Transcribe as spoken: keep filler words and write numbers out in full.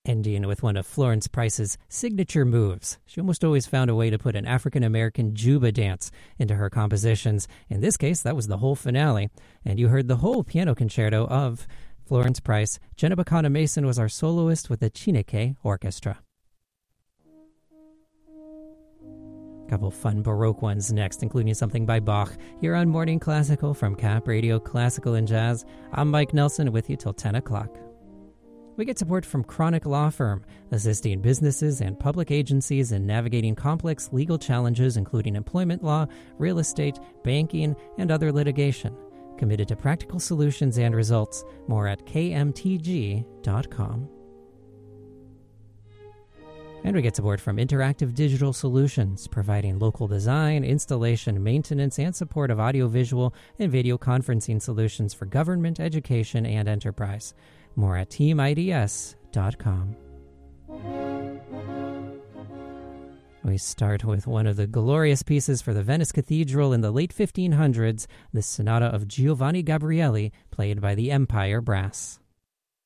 Ending with one of Florence Price's signature moves. She almost always found a way to put an African-American Juba dance into her compositions. In this case, that was the whole finale. And you heard the whole piano concerto of Florence Price. Jenna Bacana Mason was our soloist with the Chineke Orchestra. A couple fun Baroque ones next, including something by Bach, here on Morning Classical from Cap Radio Classical and Jazz. I'm Mike Nelson with you till ten o'clock. We get support from Chronic Law Firm, assisting businesses and public agencies in navigating complex legal challenges including employment law, real estate, banking, and other litigation. Committed to practical solutions and results. More at k m t g dot com. And we get support from Interactive Digital Solutions, providing local design, installation, maintenance, and support of audiovisual and video conferencing solutions for government, education, and enterprise. More at team I D S dot com. We start with one of the glorious pieces for the Venice Cathedral in the late fifteen hundreds, the Sonata of Giovanni Gabrieli, played by the Empire Brass.